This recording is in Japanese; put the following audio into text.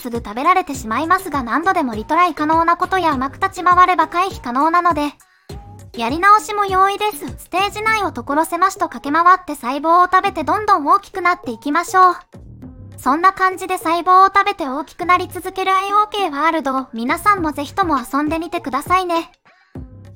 すぐ食べられてしまいますが、何度でもリトライ可能なことやうまく立ち回れば回避可能なので、やり直しも容易です。ステージ内を所狭しと駆け回って細胞を食べてどんどん大きくなっていきましょう。そんな感じで細胞を食べて大きくなり続ける IOK ワールドを皆さんもぜひとも遊んでみてくださいね。